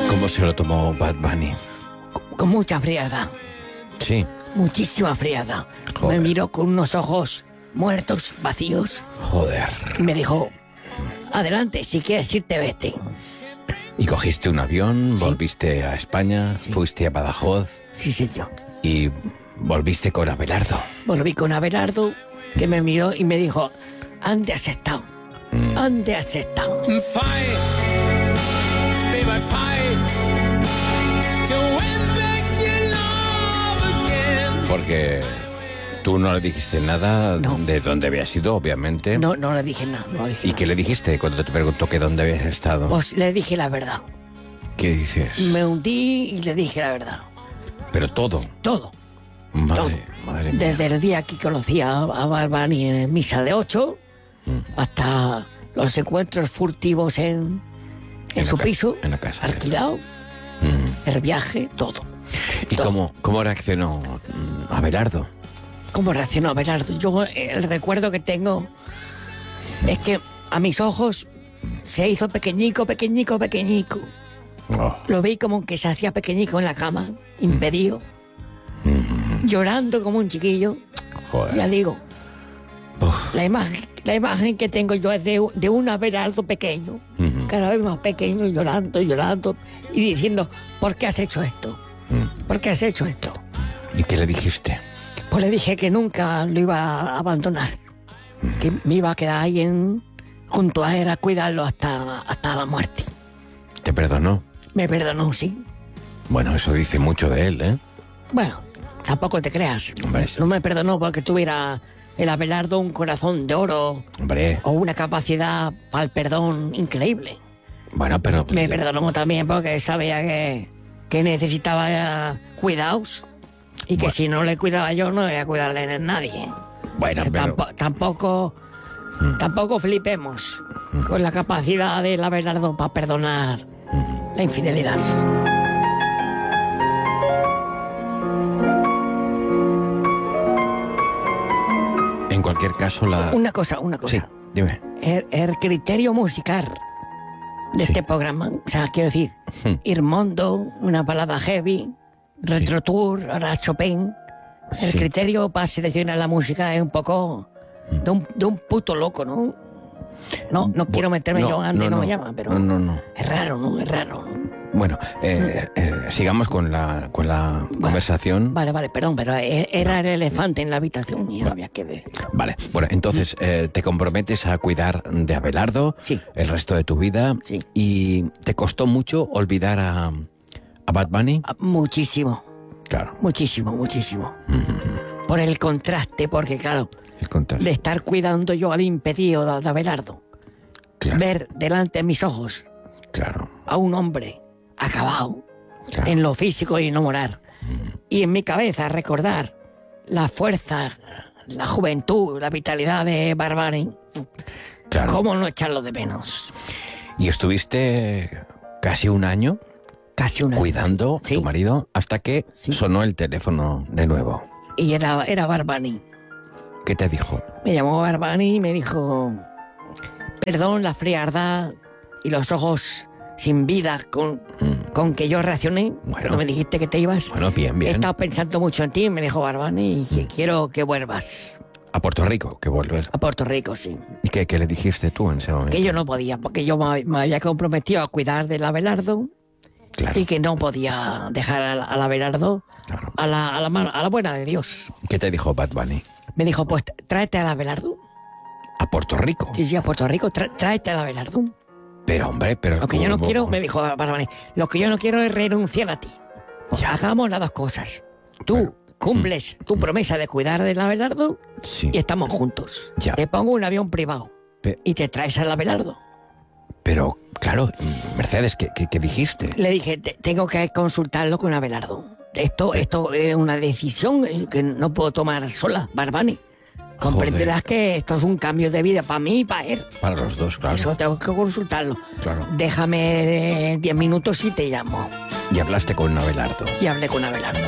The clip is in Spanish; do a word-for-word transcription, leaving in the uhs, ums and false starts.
¿Cómo se lo tomó Bad Bunny? Con mucha frialdad. Sí. Muchísima frialdad. Joder. Me miró con unos ojos muertos, vacíos. Joder. Y me dijo, adelante, si quieres irte, vete. Y cogiste un avión, Sí. volviste a España, Sí. fuiste a Badajoz Sí, señor. y volviste con Abelardo. Volví con Abelardo, que me miró y me dijo, ¿dónde has estado? Mm. ¿Dónde has estado? Fight, baby, fight to win back your love again. Porque tú no le dijiste nada No. de dónde habías ido, obviamente. No, no le dije nada, no le dije ¿Y nada. qué le dijiste cuando te preguntó que dónde habías estado? Pues le dije la verdad. ¿Qué dices? Me hundí y le dije la verdad. Pero todo. Todo. Madre, Todo. madre mía. Desde el día que conocí a, a Bad Bunny en misa de ocho hasta los encuentros furtivos en, en, En la su ca- piso, en la casa. alquilado, Mm. el viaje, todo. ¿Y todo. cómo, cómo reaccionó mm, Abelardo? ¿Cómo reaccionó Abelardo? Yo el recuerdo que tengo es que a mis ojos se hizo pequeñico, pequeñico, pequeñico. Oh. Lo vi como que se hacía pequeñico en la cama, impedido, llorando como un chiquillo. Joder. Ya digo, Uf. la imagen, la imagen que tengo yo es de, un- de un Abelardo pequeño, Ujú. cada vez más pequeño, llorando, llorando, y diciendo, ¿por qué has hecho esto? Mm. ¿Por qué has hecho esto? ¿Y qué le dijiste? Pues le dije que nunca lo iba a abandonar, que me iba a quedar ahí en, junto a él a cuidarlo hasta, hasta la muerte. ¿Te perdonó? Me perdonó, sí. Bueno, eso dice mucho de él, ¿eh? Bueno, tampoco te creas. Hombre, sí. No me perdonó porque tuviera el Abelardo un corazón de oro Hombre, o una capacidad para el perdón increíble. bueno, pero... Me perdonó también porque sabía que, que necesitaba eh, cuidados y que Bueno. si no le cuidaba yo no iba a cuidarle a nadie. Bueno, Que pero... tampo- tampoco, tampoco flipemos con la capacidad del Abelardo para perdonar la infidelidad. En cualquier caso, la... Una cosa, una Sí, cosa. dime. El, el criterio musical de Sí. este programa, o sea, quiero decir, Hmm. Irmondo, una balada heavy, Retro Tour, ahora Chopin. El Sí. criterio para seleccionar la música es un poco de un, de un puto loco, ¿no? No, no quiero meterme no, yo antes, no, no, no. me llama, pero No, no, no. es raro, ¿no? Es raro, ¿no? Bueno, eh, eh, sigamos con la, con la conversación. Vale, vale, perdón, pero e- era el elefante en la habitación y había que decirlo. Vale, bueno, entonces eh, te comprometes a cuidar de Abelardo Sí. el resto de tu vida. Sí. ¿Y te costó mucho olvidar a, a Bad Bunny? Ah, Muchísimo, Claro. muchísimo, muchísimo. Por el contraste, porque claro, El contraste. de estar cuidando yo al impedido de, de Abelardo, Claro, ver delante de mis ojos claro, a un hombre acabado claro. en lo físico y en lo moral, y en mi cabeza recordar la fuerza, la juventud, la vitalidad de Barbani, claro. ¿cómo no echarlo de menos? Y estuviste casi un año Casi una... cuidando a Sí. tu marido hasta que Sí. sonó el teléfono de nuevo. Y era, era Barbani. ¿Qué te dijo? Me llamó Barbani y me dijo, perdón la frialdad y los ojos sin vida con, con que yo reaccioné Bueno. cuando me dijiste que te ibas. Bueno, bien, He bien. estado pensando mucho en ti, me dijo Barbani, y que quiero que vuelvas A Puerto Rico, que vuelves. a Puerto Rico, sí. ¿Y qué, qué le dijiste tú en ese momento? Que yo no podía, porque yo me, me había comprometido a cuidar del Abelardo Claro, y que no podía dejar al, al Abelardo claro. a la, a, la, mano- a la buena de Dios. ¿Qué te dijo Bad Bunny? Me dijo, pues tráete al Abelardo. A Puerto Rico. Sí, sí, a Puerto Rico, tra- tráete al Abelardo. Pero, hombre, pero... Lo que yo no ¿cómo? quiero, me dijo Barbani, lo que yo no quiero es renunciar a ti. Ya. Hagamos las dos cosas. Tú Bueno, cumples tu promesa de cuidar del Abelardo Sí. y estamos juntos. Ya. Te pongo un avión privado Pe- y te traes al Abelardo. Pero, claro, Mercedes, ¿qué, qué, qué dijiste? Le dije, "Te- tengo que consultarlo con Abelardo. Esto, esto es una decisión que no puedo tomar sola, Barbani. Comprenderás que esto es un cambio de vida para mí y para él. Para los dos, claro. Eso tengo que consultarlo. Claro. Déjame diez minutos y te llamo. Y hablaste con Abelardo. Y hablé con Abelardo.